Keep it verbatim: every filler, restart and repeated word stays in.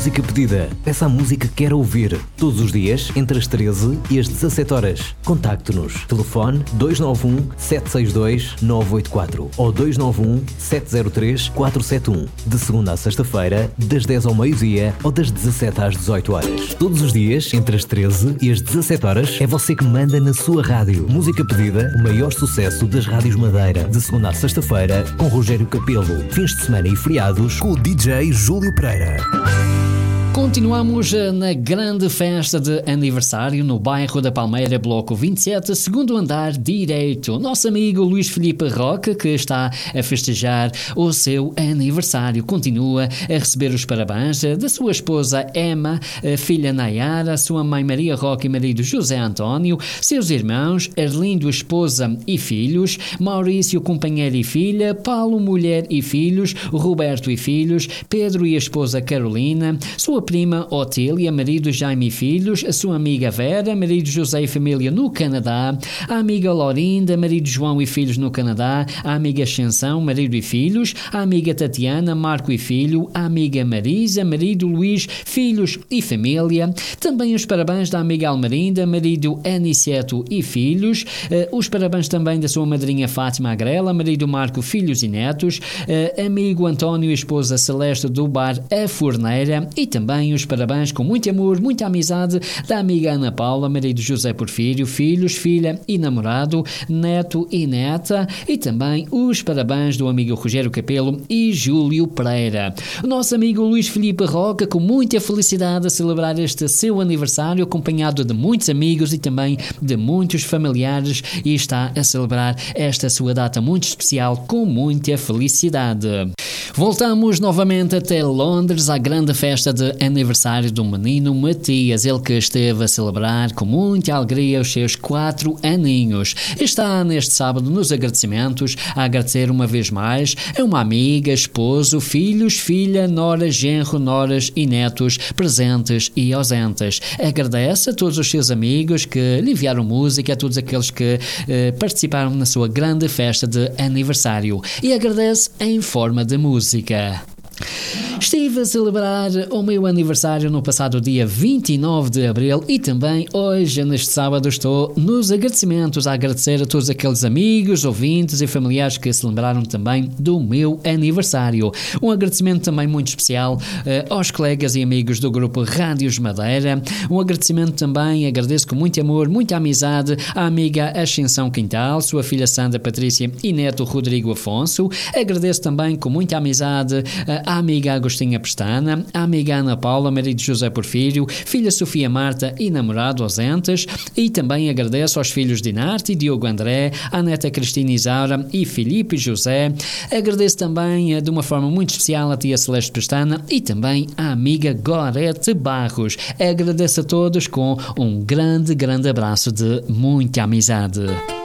música pedida. Peça a música que quer ouvir. Todos os dias, entre as treze e as dezassete horas. Contacte-nos. Telefone dois nove um, sete seis dois, nove oito quatro ou dois nove um, sete zero três, quatro sete um. De segunda à sexta-feira, das dez ao meio-dia ou das dezassete às dezoito horas. Todos os dias, entre as treze e as dezassete horas, é você que manda na sua rádio. Música pedida, o maior sucesso das rádios Madeira. De segunda à sexta-feira, com Rogério Capelo. Fins de semana e feriados, com o D J Júlio Pereira. Continuamos na grande festa de aniversário no bairro da Palmeira, bloco vinte e sete, segundo andar direito. Nosso amigo Luís Filipe Roque, que está a festejar o seu aniversário, continua a receber os parabéns da sua esposa Emma, filha Nayara, sua mãe Maria Roque e marido José António, seus irmãos Arlindo, esposa e filhos, Maurício, companheiro e filha, Paulo, mulher e filhos, Roberto e filhos, Pedro e a esposa Carolina, sua prima Otília, marido Jaime e filhos, a sua amiga Vera, marido José e família no Canadá, a amiga Laurinda, marido João e filhos no Canadá, a amiga Ascensão, marido e filhos, a amiga Tatiana, Marco e filho, a amiga Marisa, marido Luís, filhos e família, também os parabéns da amiga Almarinda, marido Aniceto e filhos, uh, os parabéns também da sua madrinha Fátima Agrela, marido Marco, filhos e netos, uh, amigo António e esposa Celeste do bar A Forneira, e também os parabéns com muito amor, muita amizade da amiga Ana Paula, marido José Porfírio, filhos, filha e namorado, neto e neta, e também os parabéns do amigo Rogério Capelo e Júlio Pereira. O nosso amigo Luís Filipe Roca, com muita felicidade a celebrar este seu aniversário, acompanhado de muitos amigos e também de muitos familiares, e está a celebrar esta sua data muito especial com muita felicidade. Voltamos novamente até Londres, à grande festa de aniversário do menino Matias, ele que esteve a celebrar com muita alegria os seus quatro aninhos. Está neste sábado nos agradecimentos a agradecer uma vez mais a uma amiga, esposo, filhos, filha, nora, genro, noras e netos presentes e ausentes. Agradece a todos os seus amigos que lhe enviaram música, a todos aqueles que eh, participaram na sua grande festa de aniversário, e agradece em forma de música. Estive a celebrar o meu aniversário no passado dia vinte e nove de abril e também hoje, neste sábado, estou nos agradecimentos a agradecer a todos aqueles amigos, ouvintes e familiares que se lembraram também do meu aniversário. Um agradecimento também muito especial uh, aos colegas e amigos do grupo Rádios Madeira. Um agradecimento também, agradeço com muito amor, muita amizade à amiga Ascensão Quintal, sua filha Sandra Patrícia e neto Rodrigo Afonso. Agradeço também com muita amizade uh, à amiga Agostinha Pestana, a amiga Ana Paula, marido José Porfírio, filha Sofia Marta e namorado ausentes, e também agradeço aos filhos Dinarte e Diogo André, à neta Cristina Isaura e Filipe José. Agradeço também de uma forma muito especial à tia Celeste Pestana e também à amiga Gorete Barros. Agradeço a todos com um grande, grande abraço de muita amizade.